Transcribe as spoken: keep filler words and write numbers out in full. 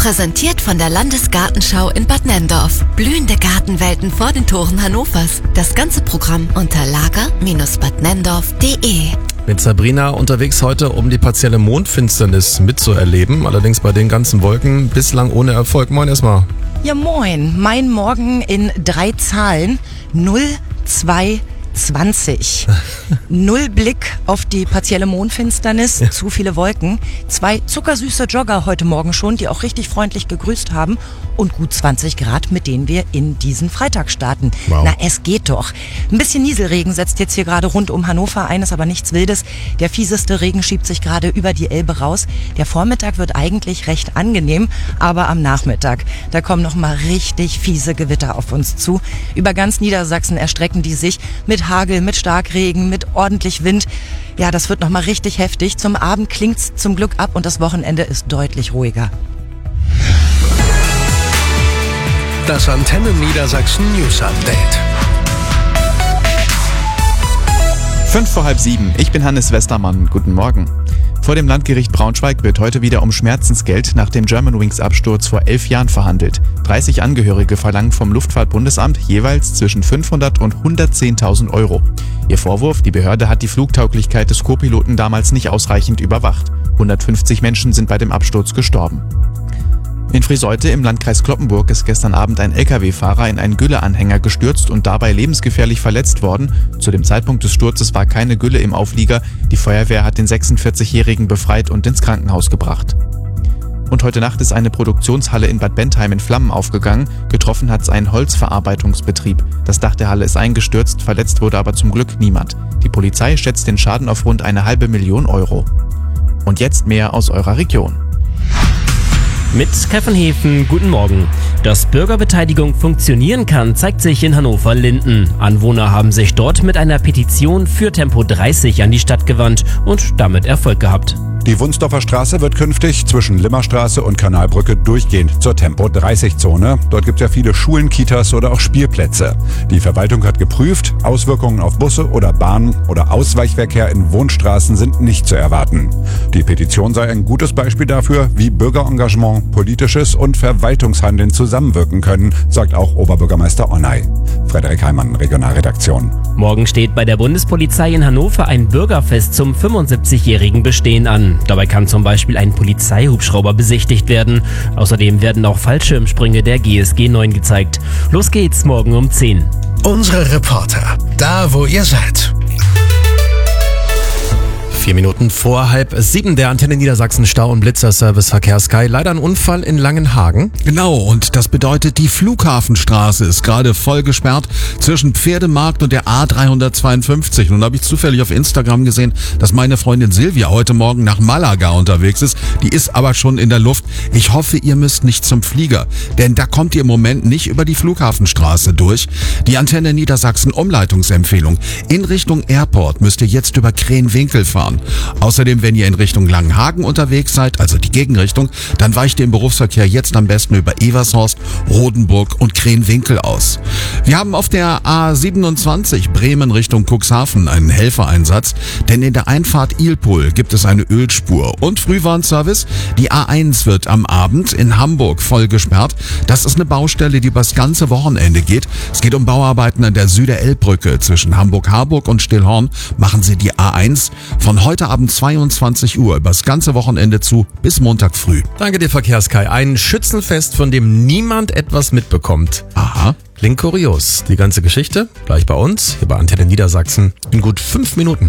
Präsentiert von der Landesgartenschau in Bad Nenndorf. Blühende Gartenwelten vor den Toren Hannovers. Das ganze Programm unter lager Bindestrich bad nenndorf punkt de. Mit Sabrina unterwegs heute, um die partielle Mondfinsternis mitzuerleben. Allerdings bei den ganzen Wolken bislang ohne Erfolg. Moin erstmal. Ja moin, mein Morgen in drei Zahlen. null, zwei, zwanzig. Null Blick auf die partielle Mondfinsternis, ja. Zu viele Wolken. Zwei zuckersüße Jogger heute Morgen schon, die auch richtig freundlich gegrüßt haben. Und gut zwanzig Grad, mit denen wir in diesen Freitag starten. Wow. Na, es geht doch. Ein bisschen Nieselregen setzt jetzt hier gerade rund um Hannover ein, ist aber nichts Wildes. Der fieseste Regen schiebt sich gerade über die Elbe raus. Der Vormittag wird eigentlich recht angenehm, aber am Nachmittag, da kommen noch mal richtig fiese Gewitter auf uns zu. Über ganz Niedersachsen erstrecken die sich mit Hagel, mit Starkregen, mit ordentlich Wind. Ja, das wird noch mal richtig heftig. Zum Abend klingt's zum Glück ab und das Wochenende ist deutlich ruhiger. Das Antenne Niedersachsen News Update. Fünf vor halb sieben. Ich bin Hannes Westermann. Guten Morgen. Vor dem Landgericht Braunschweig wird heute wieder um Schmerzensgeld nach dem Germanwings-Absturz vor elf Jahren verhandelt. dreißig Angehörige verlangen vom Luftfahrtbundesamt jeweils zwischen fünfhundert und hundertzehntausend Euro. Ihr Vorwurf, die Behörde hat die Flugtauglichkeit des Co-Piloten damals nicht ausreichend überwacht. hundertfünfzig Menschen sind bei dem Absturz gestorben. In Friseute im Landkreis Cloppenburg ist gestern Abend ein L K W-Fahrer in einen Gülleanhänger gestürzt und dabei lebensgefährlich verletzt worden. Zu dem Zeitpunkt des Sturzes war keine Gülle im Auflieger. Die Feuerwehr hat den sechsundvierzigjährigen befreit und ins Krankenhaus gebracht. Und heute Nacht ist eine Produktionshalle in Bad Bentheim in Flammen aufgegangen. Getroffen hat es einen Holzverarbeitungsbetrieb. Das Dach der Halle ist eingestürzt, verletzt wurde aber zum Glück niemand. Die Polizei schätzt den Schaden auf rund eine halbe Million Euro. Und jetzt mehr aus eurer Region. Mit Kefenhefen, guten Morgen. Dass Bürgerbeteiligung funktionieren kann, zeigt sich in Hannover-Linden. Anwohner haben sich dort mit einer Petition für Tempo dreißig an die Stadt gewandt und damit Erfolg gehabt. Die Wunsdorfer Straße wird künftig zwischen Limmerstraße und Kanalbrücke durchgehend zur Tempo dreißig Zone. Dort gibt es ja viele Schulen, Kitas oder auch Spielplätze. Die Verwaltung hat geprüft, Auswirkungen auf Busse oder Bahnen oder Ausweichverkehr in Wohnstraßen sind nicht zu erwarten. Die Petition sei ein gutes Beispiel dafür, wie Bürgerengagement, politisches und Verwaltungshandeln zusammenwirken können, sagt auch Oberbürgermeister Onnay. Frederik Heimann, Regionalredaktion. Morgen steht bei der Bundespolizei in Hannover ein Bürgerfest zum fünfundsiebzigjährigen Bestehen an. Dabei kann zum Beispiel ein Polizeihubschrauber besichtigt werden. Außerdem werden auch Fallschirmsprünge der G S G neun gezeigt. Los geht's morgen um zehn. Unsere Reporter, da wo ihr seid. Vier Minuten vor halb sieben, der Antenne Niedersachsen Stau- und Blitzerservice Verkehr Sky. Leider ein Unfall in Langenhagen. Genau, und das bedeutet, die Flughafenstraße ist gerade voll gesperrt zwischen Pferdemarkt und der A dreihundertzweiundfünfzig. Nun habe ich zufällig auf Instagram gesehen, dass meine Freundin Silvia heute Morgen nach Malaga unterwegs ist. Die ist aber schon in der Luft. Ich hoffe, ihr müsst nicht zum Flieger, denn da kommt ihr im Moment nicht über die Flughafenstraße durch. Die Antenne Niedersachsen Umleitungsempfehlung. In Richtung Airport müsst ihr jetzt über Krenwinkel fahren. Außerdem, wenn ihr in Richtung Langenhagen unterwegs seid, also die Gegenrichtung, dann weicht ihr im Berufsverkehr jetzt am besten über Evershorst, Rodenburg und Krenwinkel aus. Wir haben auf der A siebenundzwanzig Bremen Richtung Cuxhaven einen Helfereinsatz, denn in der Einfahrt Ilpol gibt es eine Ölspur. Und Frühwarnservice, die A eins wird am Abend in Hamburg voll gesperrt. Das ist eine Baustelle, die übers ganze Wochenende geht. Es geht um Bauarbeiten an der Süder-Elb-Brücke zwischen Hamburg-Harburg und Stillhorn. Machen Sie die A eins von heute Abend zweiundzwanzig Uhr übers ganze Wochenende zu bis Montag früh. Danke dir, Verkehr Sky. Ein Schützenfest, von dem niemand etwas mitbekommt. Aha. Klingt kurios. Die ganze Geschichte gleich bei uns, hier bei Antenne Niedersachsen, in gut fünf Minuten.